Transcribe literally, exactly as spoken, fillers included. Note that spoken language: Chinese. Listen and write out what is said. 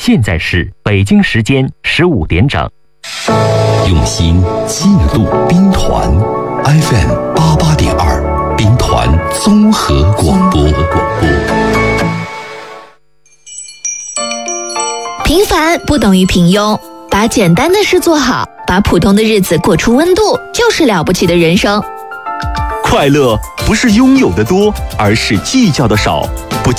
现在是北京时间十五点整。 用心记录兵团 F M 八八点二，兵团综合广播。 平凡不等于平庸，把简单的事做好，把普通的日子过出温度，就是了不起的人生。 快乐不是拥有的多，而是计较的少。